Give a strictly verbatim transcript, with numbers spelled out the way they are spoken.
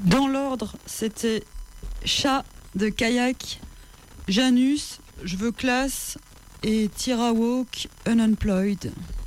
Dans l'ordre, c'était Chat de Kayak, Janus, Je veux classe et Tirawalk Unemployed.